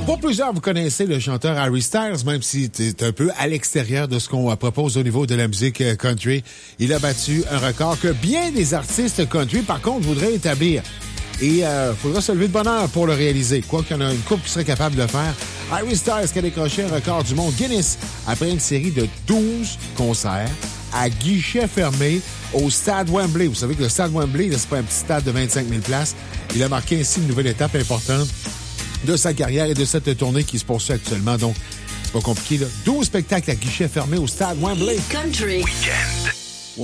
Pour plusieurs, vous connaissez le chanteur Harry Styles, même si c'est un peu à l'extérieur de ce qu'on propose au niveau de la musique country. Il a battu un record que bien des artistes country, par contre, voudraient établir. Et faudra se lever de bonne heure pour le réaliser. Quoi qu'il y en a une couple qui serait capable de le faire. Harry Styles qui a décroché un record du monde Guinness après une série de 12 concerts à guichet fermé au Stade Wembley. Vous savez que le Stade Wembley, c'est pas un petit stade de 25 000 places. Il a marqué ainsi une nouvelle étape importante de sa carrière et de cette tournée qui se poursuit actuellement. Donc, c'est pas compliqué, là. 12 spectacles à guichet fermé au Stade Wembley. Country. Weekend.